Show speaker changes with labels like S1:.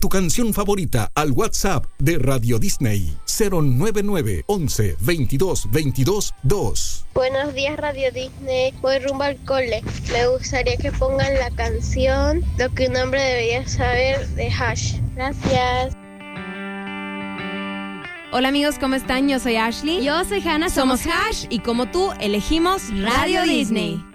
S1: tu canción favorita al WhatsApp de Radio Disney 099 11 22 22 2.
S2: Buenos días, Radio Disney. Voy rumbo al cole. Me gustaría que pongan la canción Lo que un hombre debería saber de Hash. Gracias.
S3: Hola amigos, ¿cómo están? Yo soy Ashley.
S4: Yo soy Hannah.
S3: Somos Hash y como tú elegimos Radio Disney.